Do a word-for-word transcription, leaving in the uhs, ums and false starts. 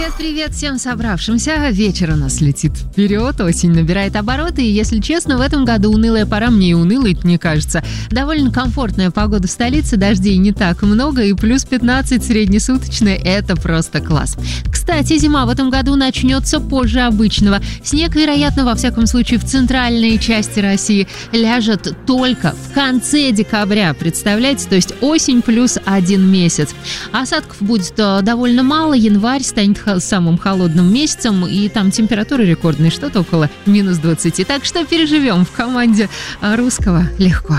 Привет всем собравшимся. Вечер у нас летит вперед, осень набирает обороты, и, если честно, в этом году унылая пора мне и унылой не кажется. Довольно комфортная погода в столице, дождей не так много, и плюс пятнадцать среднесуточная – это просто класс. Кстати, зима в этом году начнется позже обычного. Снег, вероятно, во всяком случае в центральной части России, ляжет только в конце декабря, представляете? То есть осень плюс один месяц. Осадков будет довольно мало, январь станет самым холодным месяцем, и там температура рекордная, что-то около минус двадцати. Так что переживем в команде русского легко.